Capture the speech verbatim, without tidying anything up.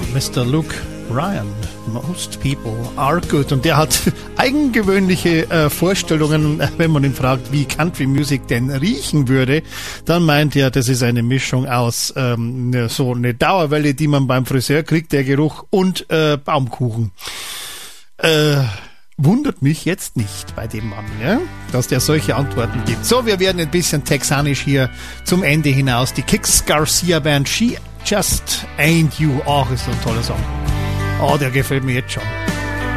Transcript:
Mister Luke Ryan, Most People Are Good. Und der hat eigengewöhnliche äh, Vorstellungen, wenn man ihn fragt, wie Country Music denn riechen würde. Dann meint er, das ist eine Mischung aus ähm, ne, so eine Dauerwelle, die man beim Friseur kriegt, der Geruch, und äh, Baumkuchen. Äh, wundert mich jetzt nicht bei dem Mann, ja, dass der solche Antworten gibt. So, wir werden ein bisschen texanisch hier zum Ende hinaus. Die Kix Garcia Band, She Just Ain't You. Ach, ist so ein toller Song. Oh, der gefällt mir jetzt schon.